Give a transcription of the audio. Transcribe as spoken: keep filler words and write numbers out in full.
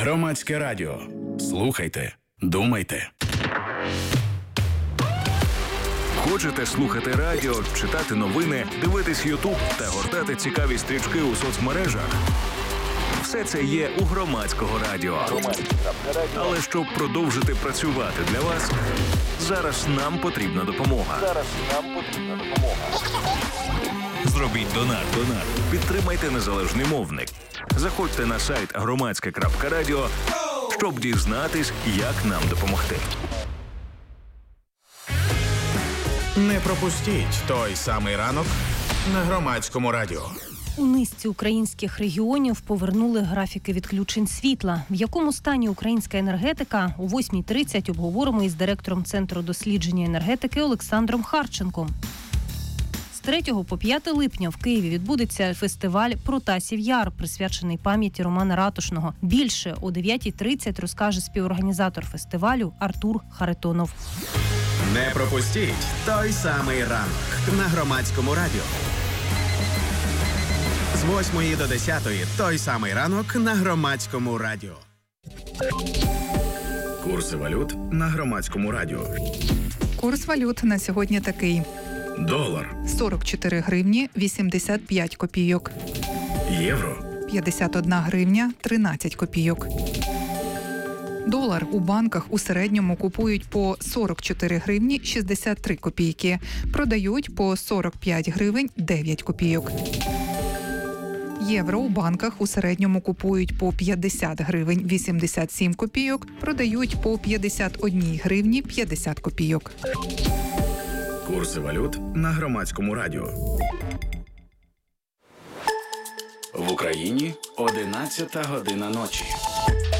Громадське радіо. Слухайте, думайте. Хочете слухати радіо, читати новини, дивитись Ютуб та гортати цікаві стрічки у соцмережах? Все це є у Громадського радіо. Але щоб продовжити працювати для вас, зараз нам потрібна допомога. Зараз нам потрібна допомога. Зробіть донат. Донат. Підтримайте незалежний мовник. Заходьте на сайт громадське крапка радіо, щоб дізнатись, як нам допомогти. Не пропустіть той самий ранок на Громадському радіо. У низці українських регіонів повернули графіки відключень світла. В якому стані українська енергетика? О восьмій тридцять обговоримо із директором Центру дослідження енергетики Олександром Харченком. З третього по п'яте липня в Києві відбудеться фестиваль «Протасів Яр», присвячений пам'яті Романа Ратушного. Більше о дев'ятій тридцять розкаже співорганізатор фестивалю Артур Харитонов. Не пропустіть той самий ранок на Громадському радіо. З восьмої до десятої той самий ранок на Громадському радіо. Курси валют на Громадському радіо. Курс валют на сьогодні такий. Долар сорок чотири гривні вісімдесят п'ять копійок. Євро п'ятдесят одна гривня тринадцять копійок. Долар у банках у середньому купують по сорок чотири гривні шістдесят три копійки. Продають по сорок п'ять гривень дев'ять копійок. Євро у банках у середньому купують по п'ятдесят гривень вісімдесят сім копійок. Продають по п'ятдесят одна гривні п'ятдесят копійок. Курси валют на Громадському радіо. В Україні одинадцята година ночі.